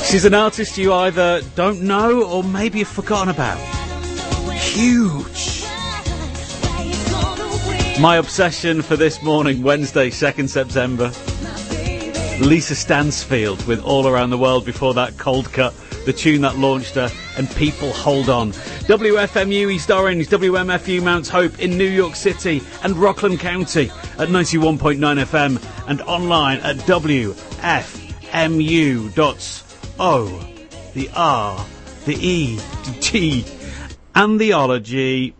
She's an artist you either don't know or maybe have forgotten about. Huge. My obsession for this morning, Wednesday, 2nd September. Lisa Stansfield with All Around the World. Before that, Cold Cut, the tune that launched her, and People Hold On. WFMU East Orange, WMFU Mount Hope in New York City and Rockland County at 91.9 FM and online at WFMU.O. The R, the E, the T and the ology.